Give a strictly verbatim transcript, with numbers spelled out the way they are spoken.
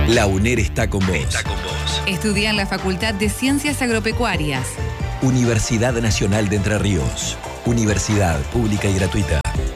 La UNER está con vos. Está con vos. Estudia en la Facultad de Ciencias Agropecuarias. Universidad Nacional de Entre Ríos. Universidad pública y gratuita.